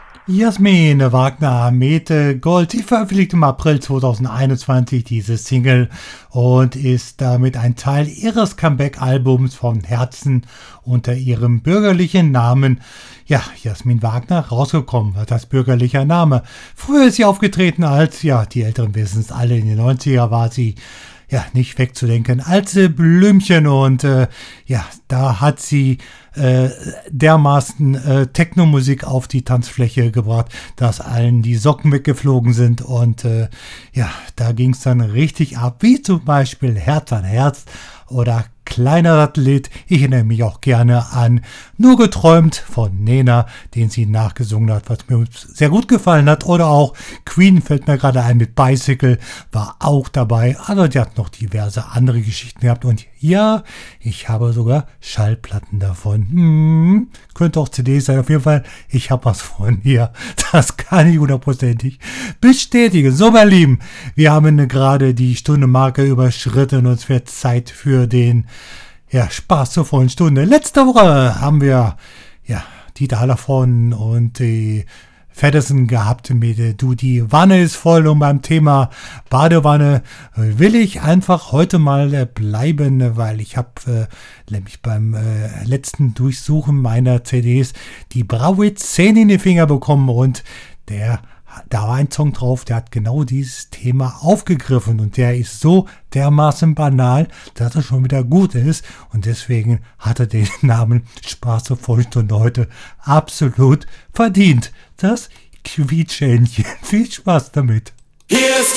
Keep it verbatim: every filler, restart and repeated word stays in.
Jasmin Wagner mit äh, Gold. Sie veröffentlichte im April zweitausendeinundzwanzig diese Single und ist damit ein Teil ihres Comeback-Albums von Herzen unter ihrem bürgerlichen Namen, ja, Jasmin Wagner, rausgekommen. Was heißt bürgerlicher Name? Früher ist sie aufgetreten als, ja, die Älteren wissen es alle, in den neunziger war sie ja, nicht wegzudenken, als äh, Blümchen und äh, ja, da hat sie äh, dermaßen äh, Techno-Musik auf die Tanzfläche gebracht, dass allen die Socken weggeflogen sind und äh, ja, da ging es dann richtig ab, wie zum Beispiel Herz an Herz oder Kleiner Satellit. Ich erinnere mich auch gerne an Nur geträumt von Nena, den sie nachgesungen hat, was mir sehr gut gefallen hat. Oder auch Queen fällt mir gerade ein mit Bicycle, war auch dabei. Also die hat noch diverse andere Geschichten gehabt. Und ja, ich habe sogar Schallplatten davon. Hm, könnte auch C Ds sein. Auf jeden Fall, ich habe was von ihr. Das kann ich hundertprozentig bestätigen. So, mein Lieben, wir haben gerade die Stundenmarke überschritten und es wird Zeit für den ja, Spaß zur vollen Stunde. Letzte Woche haben wir ja Dieter Hallervorden und die Feddersen gehabt mit äh, Du, die Wanne ist voll, und beim Thema Badewanne äh, will ich einfach heute mal äh, bleiben, weil ich habe äh, nämlich beim äh, letzten Durchsuchen meiner C Ds die braue Zähne in die Finger bekommen und der da war ein Song drauf, der hat genau dieses Thema aufgegriffen und der ist so dermaßen banal, dass er schon wieder gut ist und deswegen hat er den Namen Spaß zur Vollstunde heute absolut verdient. Das Quietschähnchen. Viel Spaß damit. Hier ist